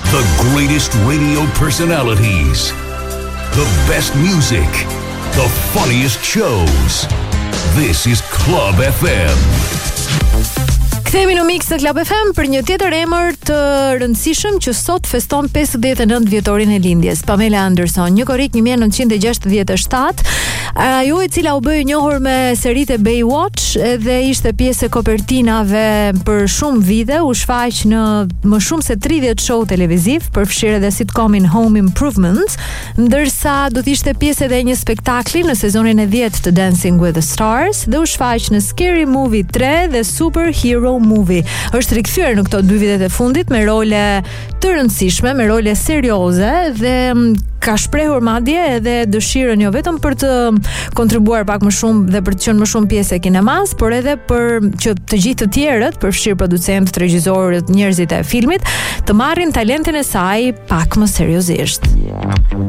The greatest radio personalities. The best music. The funniest shows. This is Club FM. Kthehemi në Mix në Club FM për një tjetër emër të rëndësishëm që sot feston 59 vjetorin e lindjes. Pamela Anderson, një korrik 1967, ajo e cila u bë e njohur me seritë Baywatch dhe ishte pjesë e kopertinave për shumë vite, u shfaq në më shumë se 30 show televiziv, përfshirë edhe sitcomin Home Improvement, ndërsa do të ishte pjesë edhe një spektakli në sezonin e 10 të Dancing with the Stars dhe u shfaq në Scary Movie 3 dhe Superhero Movie. Është rikthyer në këto 2 vitet e fundit me role të rëndësishme, me role serioze dhe ka shprehur madje edhe dëshirën jo vetëm për të kontribuar pak më shumë dhe për të qenë më shumë pjesë e kinemas, por edhe për që të gjithë të tjerët, përfshirë producentët, regjisorët, njerëzit e filmit, të marrin talentin e saj pak më seriozisht.